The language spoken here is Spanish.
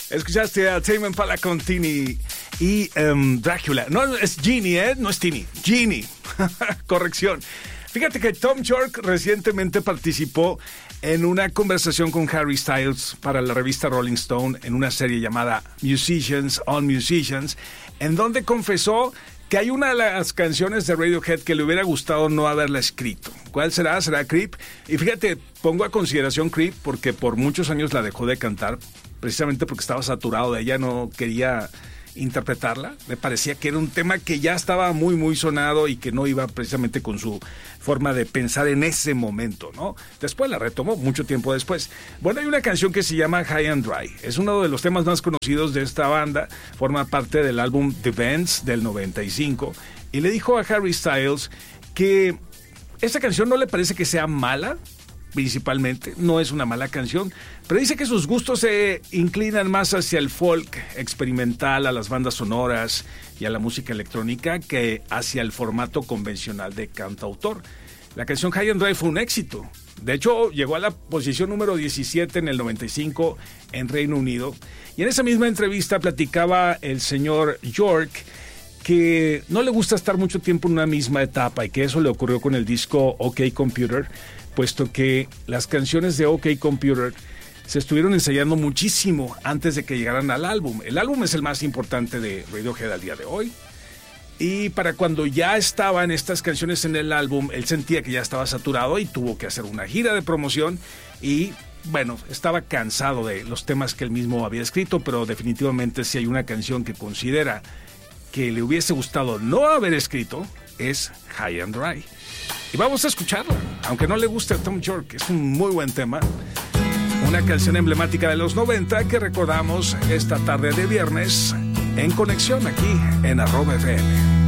Escuchaste a Tame Impala con Tini y Drácula. No, es Genie, no es Tini. Genie. Corrección. Fíjate que Tom York recientemente participó en una conversación con Harry Styles para la revista Rolling Stone en una serie llamada Musicians on Musicians, en donde confesó que hay una de las canciones de Radiohead que le hubiera gustado no haberla escrito. ¿Cuál será? ¿Será Creep? Y fíjate, pongo a consideración Creep porque por muchos años la dejó de cantar, precisamente porque estaba saturado de ella, no quería interpretarla. Me parecía que era un tema que ya estaba muy, muy sonado y que no iba precisamente con su forma de pensar en ese momento, ¿no? Después la retomó, mucho tiempo después. Bueno, hay una canción que se llama High and Dry. Es uno de los temas más conocidos de esta banda. Forma parte del álbum The Bends del 95. Y le dijo a Harry Styles que esta canción no le parece que sea mala, principalmente, no es una mala canción, pero dice que sus gustos se inclinan más hacia el folk experimental, a las bandas sonoras y a la música electrónica que hacia el formato convencional de cantautor. La canción High and Dry fue un éxito. De hecho, llegó a la posición número 17 en el 95 en Reino Unido. Y en esa misma entrevista platicaba el señor York que no le gusta estar mucho tiempo en una misma etapa y que eso le ocurrió con el disco OK Computer, puesto que las canciones de OK Computer se estuvieron ensayando muchísimo antes de que llegaran al álbum. El álbum es el más importante de Radiohead al día de hoy. Y para cuando ya estaban estas canciones en el álbum, él sentía que ya estaba saturado y tuvo que hacer una gira de promoción y, bueno, estaba cansado de los temas que él mismo había escrito, pero definitivamente si hay una canción que considera que le hubiese gustado no haber escrito, es High and Dry. Y vamos a escucharla, aunque no le guste a Tom York, es un muy buen tema. Una canción emblemática de los 90 que recordamos esta tarde de viernes en Conexión aquí en @FM.